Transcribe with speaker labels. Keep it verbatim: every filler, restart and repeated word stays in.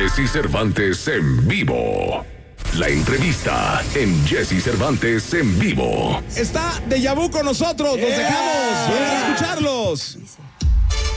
Speaker 1: Jesse Cervantes en vivo. La entrevista en Jesse Cervantes en vivo.
Speaker 2: Está Deja Vu con nosotros, nos
Speaker 3: Yeah.
Speaker 2: dejamos, vamos a escucharlos.